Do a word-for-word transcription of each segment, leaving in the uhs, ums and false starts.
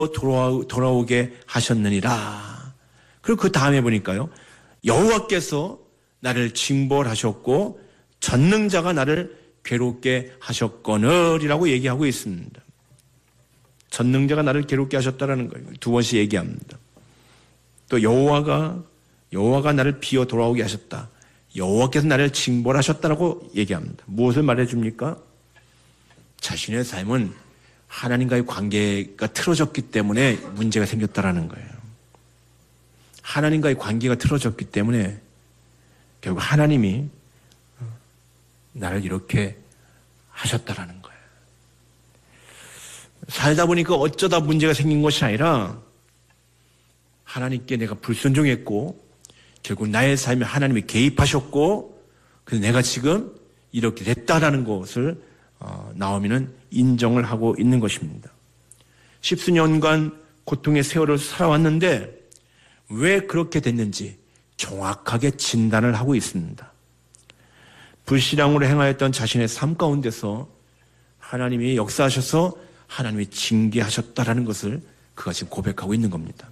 돌아오, 돌아오게 하셨느니라. 그리고 그 다음에 보니까요. 여호와께서 나를 징벌하셨고 전능자가 나를 괴롭게 하셨거늘이라고 얘기하고 있습니다. 전능자가 나를 괴롭게 하셨다라는 거예요. 두 번씩 얘기합니다. 또 여호와가 여호와가 나를 비워 돌아오게 하셨다. 여호와께서 나를 징벌하셨다라고 얘기합니다. 무엇을 말해줍니까? 자신의 삶은 하나님과의 관계가 틀어졌기 때문에 문제가 생겼다라는 거예요. 하나님과의 관계가 틀어졌기 때문에 결국 하나님이 나를 이렇게 하셨다라는 거예요. 살다 보니까 어쩌다 문제가 생긴 것이 아니라 하나님께 내가 불순종했고 결국 나의 삶에 하나님이 개입하셨고 그래서 내가 지금 이렇게 됐다라는 것을 어, 나오미는 인정을 하고 있는 것입니다. 십수년간 고통의 세월을 살아왔는데 왜 그렇게 됐는지 정확하게 진단을 하고 있습니다. 불신앙으로 행하였던 자신의 삶 가운데서 하나님이 역사하셔서 하나님이 징계하셨다라는 것을 그가 지금 고백하고 있는 겁니다.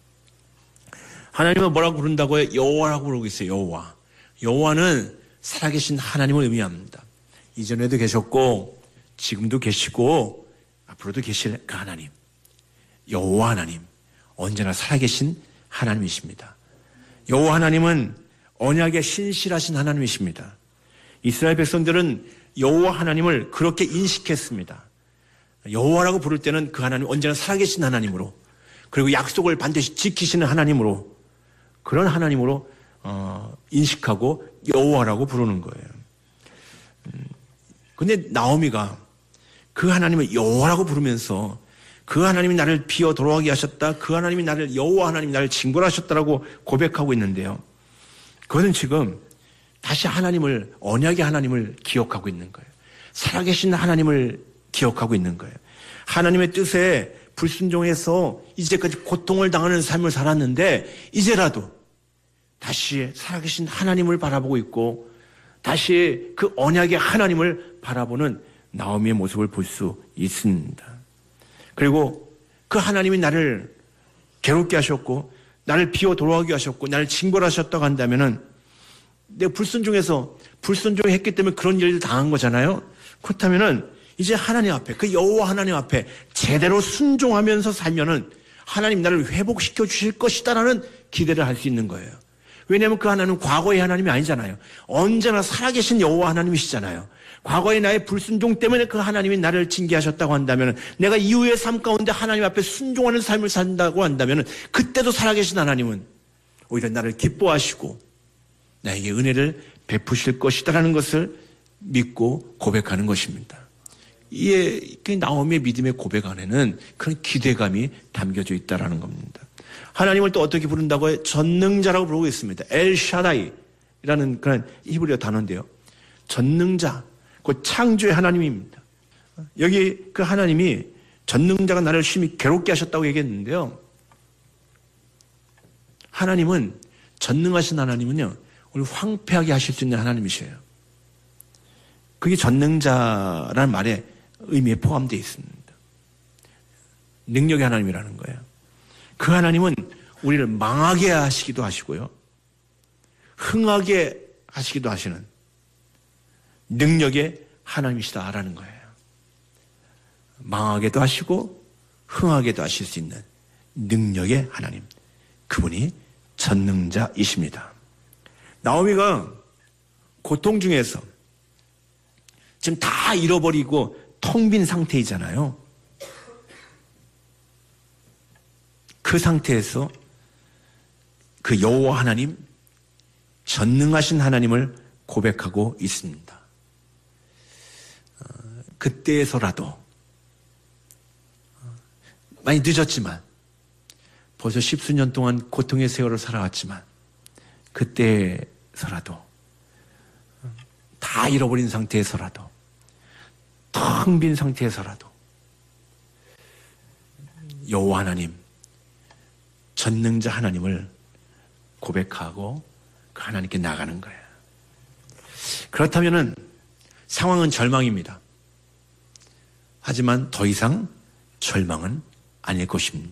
하나님은 뭐라고 부른다고요? 여호와라고 부르고 있어요. 여호와. 여호와는 살아계신 하나님을 의미합니다. 이전에도 계셨고 지금도 계시고 앞으로도 계실 그 하나님. 여호와 하나님. 언제나 살아계신 하나님이십니다. 여호와 하나님은 언약에 신실하신 하나님이십니다. 이스라엘 백성들은 여호와 하나님을 그렇게 인식했습니다. 여호와라고 부를 때는 그 하나님 언제나 살아계신 하나님으로 그리고 약속을 반드시 지키시는 하나님으로 그런 하나님으로 어, 인식하고 여호와라고 부르는 거예요. 그런데 음, 나오미가 그 하나님을 여호와라고 부르면서 그 하나님이 나를 비워 돌아가게 하셨다. 그 하나님이 나를 여호와 하나님이 나를 징벌하셨다라고 고백하고 있는데요. 그것은 지금 다시 하나님을 언약의 하나님을 기억하고 있는 거예요. 살아계신 하나님을 기억하고 있는 거예요. 하나님의 뜻에 불순종해서 이제까지 고통을 당하는 삶을 살았는데 이제라도 다시 살아계신 하나님을 바라보고 있고 다시 그 언약의 하나님을 바라보는 나오미의 모습을 볼 수 있습니다. 그리고 그 하나님이 나를 괴롭게 하셨고 나를 비워 돌아가게 하셨고 나를 징벌하셨다고 한다면은 내가 불순종해서 불순종했기 때문에 그런 일을 당한 거잖아요. 그렇다면은 이제 하나님 앞에 그 여호와 하나님 앞에 제대로 순종하면서 살면은 하나님 나를 회복시켜 주실 것이다라는 기대를 할 수 있는 거예요. 왜냐하면 그 하나님은 과거의 하나님이 아니잖아요. 언제나 살아계신 여호와 하나님이시잖아요. 과거의 나의 불순종 때문에 그 하나님이 나를 징계하셨다고 한다면 내가 이후의 삶 가운데 하나님 앞에 순종하는 삶을 산다고 한다면 그때도 살아계신 하나님은 오히려 나를 기뻐하시고 나에게 은혜를 베푸실 것이다라는 것을 믿고 고백하는 것입니다. 이에 나오미의 믿음의 고백 안에는 그런 기대감이 담겨져 있다라는 겁니다. 하나님을 또 어떻게 부른다고 전능자라고 부르고 있습니다. 엘샤다이라는 그런 히브리어 단어인데요. 전능자, 그 창조의 하나님입니다. 여기 그 하나님이 전능자가 나를 심히 괴롭게 하셨다고 얘기했는데요. 하나님은 전능하신 하나님은요. 우리 황폐하게 하실 수 있는 하나님이셔요. 그게 전능자라는 말에 의미에 포함되어 있습니다. 능력의 하나님이라는 거예요. 그 하나님은 우리를 망하게 하시기도 하시고요. 흥하게 하시기도 하시는 능력의 하나님이시다라는 거예요. 망하게도 하시고 흥하게도 하실 수 있는 능력의 하나님. 그분이 전능자이십니다. 나오미가 고통 중에서 지금 다 잃어버리고 텅 빈 상태이잖아요. 그 상태에서 그 여호와 하나님, 전능하신 하나님을 고백하고 있습니다. 어, 그때에서라도 많이 늦었지만 벌써 십수년 동안 고통의 세월을 살아왔지만 그때서라도 다 잃어버린 상태에서라도 텅 빈 상태에서라도 여호와 하나님, 전능자 하나님을 고백하고 그 하나님께 나가는 거예요. 그렇다면은 상황은 절망입니다. 하지만 더 이상 절망은 아닐 것입니다.